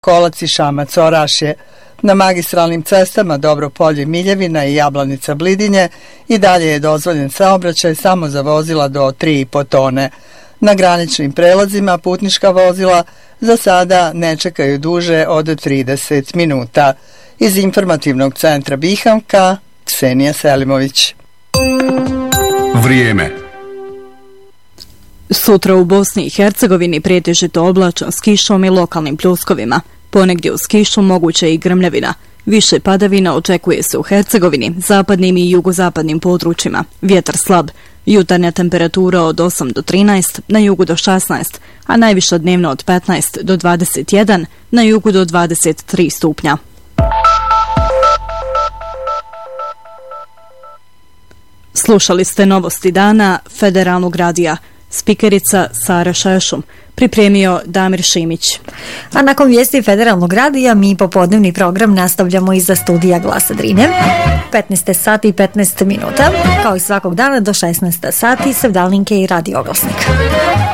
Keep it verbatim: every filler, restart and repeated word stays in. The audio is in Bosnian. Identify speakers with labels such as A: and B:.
A: Kolac i Šamac Orašje. Na magistralnim cestama Dobropolje Miljevina i Jablanica Blidinje i dalje je dozvoljen saobraćaj samo za vozila do tri i po tone. Na graničnim prelazima putnička vozila za sada ne čekaju duže od trideset minuta. Iz informativnog centra Bihamka, Ksenija Selimović.
B: Vrijeme.
C: Sutra u Bosni i Hercegovini pretežito oblačno s kišom i lokalnim pljuskovima. Ponegdje uz kišu moguće i grmljavina. Više padavina očekuje se u Hercegovini, zapadnim i jugozapadnim područjima. Vjetar slab. Jutarnja temperatura od osam do trinaest, na jugu do šesnaest, a najviša dnevno od petnaest do dvadeset jedan, na jugu do dvadeset tri stupnja. Slušali ste novosti dana Federalnog radija. Spikerica Sara Šešum, pripremio Damir Šimić.
D: A nakon vijesti Federalnog radija mi popodnevni program nastavljamo iza studija Glasa Drine. petnaest sati i petnaest minuta, kao i svakog dana do šesnaest sati, Sevdalinke i Radio Oglasnik.